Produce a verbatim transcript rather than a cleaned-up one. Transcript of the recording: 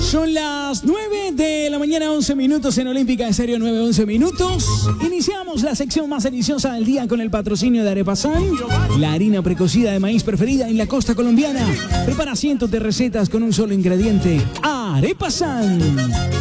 Son las nueve de la mañana, once minutos en Olímpica Estéreo, nueve, once minutos. Iniciamos la sección más deliciosa del día con el patrocinio de Arepasan, la harina precocida de maíz preferida en la costa colombiana. Prepara cientos de recetas con un solo ingrediente. Arepasan.